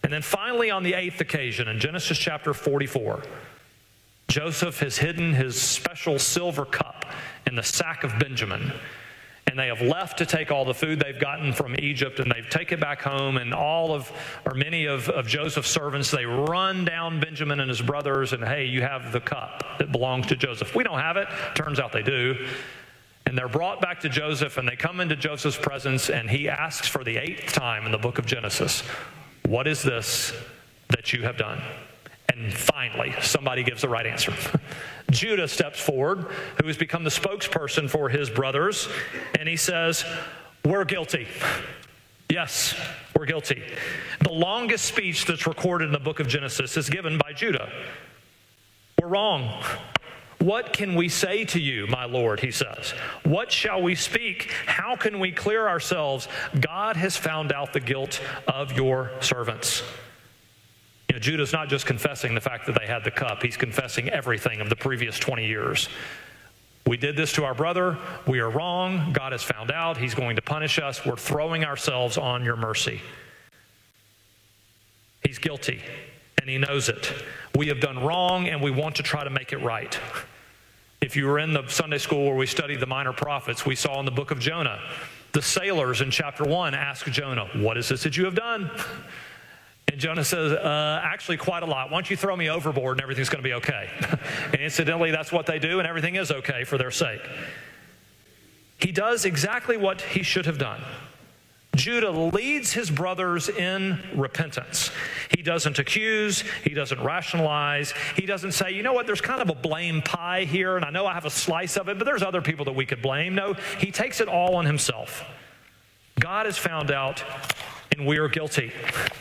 And then finally, on the 8th occasion, in Genesis chapter 44, Joseph has hidden his special silver cup in the sack of Benjamin. And they have left to take all the food they've gotten from Egypt, and they've taken it back home. And many of Joseph's servants, they run down Benjamin and his brothers, and hey, you have the cup that belongs to Joseph. We don't have it. Turns out they do. And they're brought back to Joseph, and they come into Joseph's presence, and he asks for the 8th time in the book of Genesis, "What is this that you have done?" And finally, somebody gives the right answer. Judah steps forward, who has become the spokesperson for his brothers, and he says, "We're guilty. Yes, we're guilty." The longest speech that's recorded in the book of Genesis is given by Judah. "We're wrong. What can we say to you, my Lord?" he says. "What shall we speak? How can we clear ourselves? God has found out the guilt of your servants." Judah's not just confessing the fact that they had the cup. He's confessing everything of the previous 20 years. We did this to our brother. We are wrong. God has found out. He's going to punish us. We're throwing ourselves on your mercy. He's guilty, and he knows it. We have done wrong, and we want to try to make it right. If you were in the Sunday school where we studied the minor prophets, we saw in the book of Jonah, the sailors in chapter 1 ask Jonah, "What is this that you have done?" And Jonah says, actually quite a lot. "Why don't you throw me overboard and everything's going to be okay?" And incidentally, that's what they do, and everything is okay for their sake. He does exactly what he should have done. Judah leads his brothers in repentance. He doesn't accuse. He doesn't rationalize. He doesn't say, "You know what, there's kind of a blame pie here, and I know I have a slice of it, but there's other people that we could blame." No, he takes it all on himself. God has found out, and we are guilty.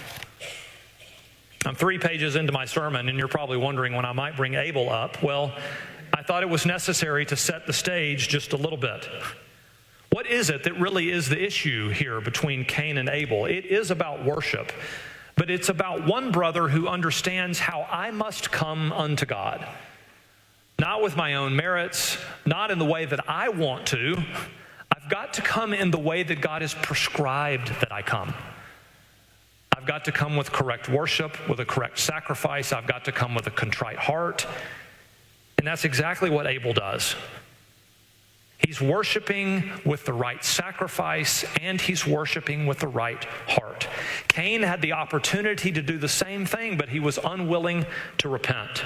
I'm 3 pages into my sermon, and you're probably wondering when I might bring Abel up. Well, I thought it was necessary to set the stage just a little bit. What is it that really is the issue here between Cain and Abel? It is about worship, but it's about one brother who understands how I must come unto God. Not with my own merits, not in the way that I want to. I've got to come in the way that God has prescribed that I come. I've got to come with correct worship, with a correct sacrifice. I've got to come with a contrite heart. And that's exactly what Abel does. He's worshiping with the right sacrifice, and he's worshiping with the right heart. Cain had the opportunity to do the same thing, but he was unwilling to repent.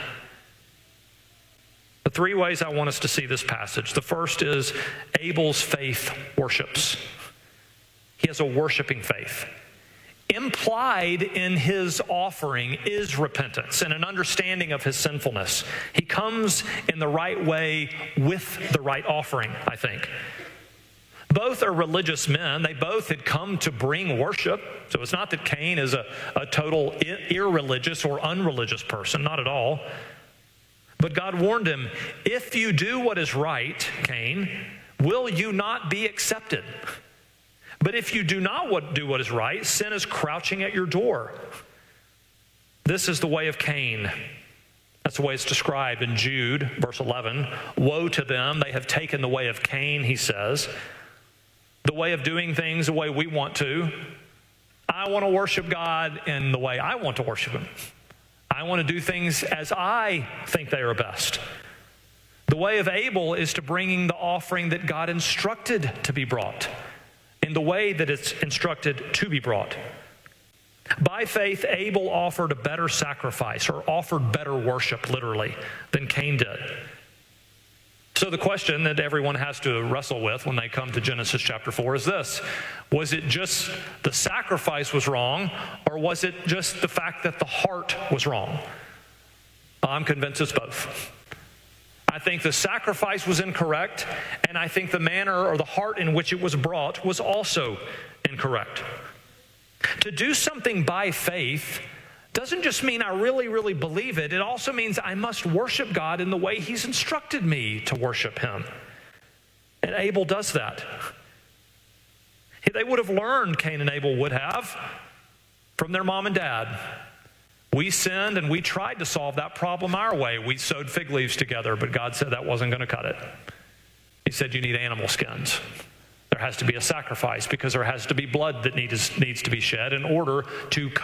The 3 ways I want us to see this passage. The first is Abel's faith worships. He has a worshiping faith. Implied in his offering is repentance and an understanding of his sinfulness. He comes in the right way with the right offering, I think. Both are religious men. They both had come to bring worship. So it's not that Cain is a total irreligious or unreligious person, not at all. But God warned him, "If you do what is right, Cain, will you not be accepted? But if you do not do what is right, sin is crouching at your door." This is the way of Cain. That's the way it's described in Jude, verse 11. "Woe to them, they have taken the way of Cain," he says. The way of doing things the way we want to. I want to worship God in the way I want to worship him. I want to do things as I think they are best. The way of Abel is to bringing the offering that God instructed to be brought, in the way that it's instructed to be brought. By faith, Abel offered a better sacrifice, or offered better worship, literally, than Cain did. So the question that everyone has to wrestle with when they come to Genesis chapter 4 is this: was it just the sacrifice was wrong, or was it just the fact that the heart was wrong? I'm convinced it's both. I think the sacrifice was incorrect, and I think the manner or the heart in which it was brought was also incorrect. To do something by faith doesn't just mean I really, really believe it. It also means I must worship God in the way he's instructed me to worship him. And Abel does that. They would have learned, Cain and Abel would have, from their mom and dad. We sinned and we tried to solve that problem our way. We sewed fig leaves together, but God said that wasn't going to cut it. He said you need animal skins. There has to be a sacrifice because there has to be blood that needs to be shed in order to